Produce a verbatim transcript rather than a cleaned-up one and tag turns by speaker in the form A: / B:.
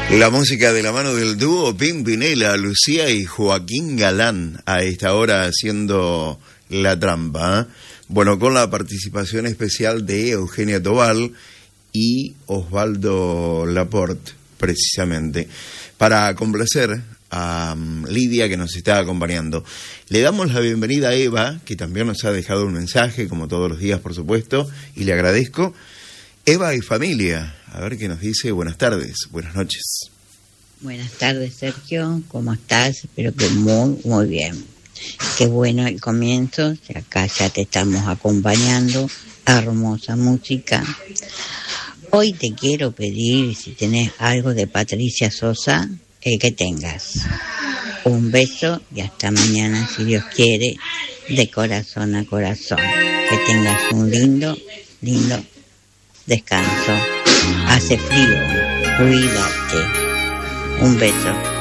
A: La música de la mano del dúo Pimpinela, Lucía y Joaquín Galán, a esta hora haciendo La Trampa. Bueno, con la participación especial de Eugenia Tobal y Osvaldo Laporte, precisamente, para complacer a Lidia, que nos está acompañando. Le damos la bienvenida a Eva, que también nos ha dejado un mensaje, como todos los días, por supuesto, y le agradezco. Eva y familia, a ver qué nos dice. Buenas tardes, buenas noches.
B: Buenas tardes, Sergio, ¿cómo estás? Espero que muy, muy bien. Qué bueno el comienzo, acá ya te estamos acompañando, hermosa música. Hoy te quiero pedir, si tenés algo de Patricia Sosa, eh, que tengas un beso y hasta mañana, si Dios quiere, de corazón a corazón. Que tengas un lindo, lindo descanso. Hace frío, cuídate. Un beso.